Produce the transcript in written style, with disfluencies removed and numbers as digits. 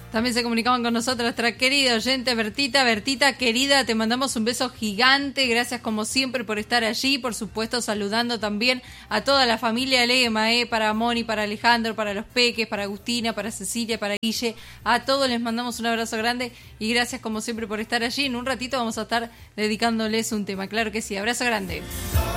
También se comunicaban con nosotros nuestra querida oyente Bertita. Bertita, querida, te mandamos un beso gigante. Gracias como siempre por estar allí. Por supuesto, saludando también a toda la familia Lema, para Moni, para Alejandro, para los Peques, para Agustina, para Cecilia, para Guille. A todos les mandamos un abrazo grande y gracias como siempre por estar allí. En un ratito vamos a estar dedicándoles un tema. Claro que sí, abrazo grande.